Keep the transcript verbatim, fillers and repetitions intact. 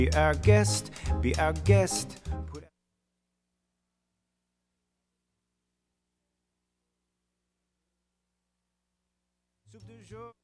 Be our guest, be our guest. Put Soupe de jour.